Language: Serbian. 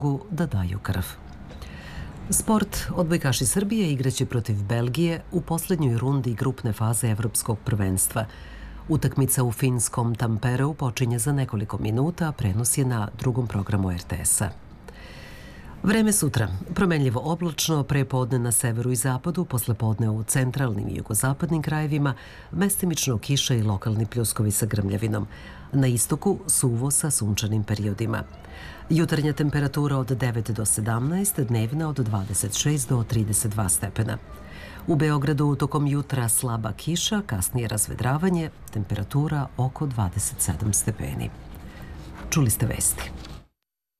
da daju krv. Sport. Odbojkaši Srbije igraće protiv Belgije u posljednjoj rundi grupne faze Evropskog prvenstva. Utakmica u finskom Tampereu počinje za nekoliko minuta, a prenos je na drugom programu RTS-a. Vreme sutra. Promenljivo oblačno, pre podne na severu i zapadu, posle podne u centralnim i jugozapadnim krajevima, mestimično kiša i lokalni pljuskovi sa grmljavinom. Na istoku suvo sa sunčanim periodima. Jutarnja temperatura od 9 do 17, dnevna od 26 do 32 stepena. U Beogradu tokom jutra slaba kiša, kasnije razvedravanje, temperatura oko 27 stepeni. Čuli ste vesti.